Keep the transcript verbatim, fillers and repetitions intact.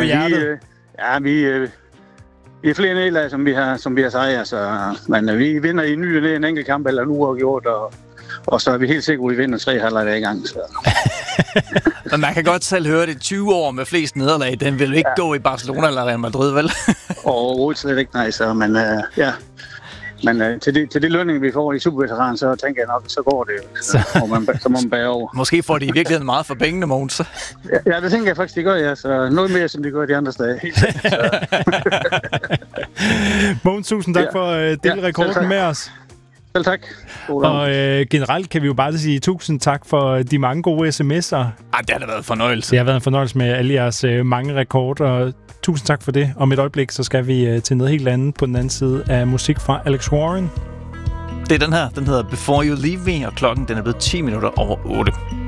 hjertet? Vi, øh, ja, vi, øh, vi er flere nedlag, som vi har, som vi har sejret, så, men øh, vi vinder i ny en enkelt kamp eller en uafgjort, og, og så er vi helt sikre, at vi vinder tre halvleg i gang. Så. Men man kan godt selv høre det, tyve år med flest nederlag, den vil ikke ja. gå i Barcelona eller Real Madrid, vel? Overhovedet slet ikke, nej, så, men øh, ja. Men øh, til, det, til det lønning, vi får i Superveteran, så tænker jeg nok, så går det jo. Så, så. Må, man, så må man bære over. Måske får de i virkeligheden meget for pengene, Mogens. Ja, ja, det tænker jeg faktisk, de gør, ja. Så noget mere, som de gør de andre steder. Helt sikkert. Mogens, tusind tak ja. for at uh, dele ja, rekorden med os. Selv tak. Og øh, generelt kan vi jo bare sige tusind tak for de mange gode sms'er. Ah, det har da været en fornøjelse. Det har været en fornøjelse med alle jeres øh, mange rekorder. Tusind tak for det. Om et øjeblik, så skal vi øh, til noget helt andet på den anden side af musik fra Alex Warren. Det er den her. Den hedder Before You Leave Me, og klokken den er blevet ti minutter over otte.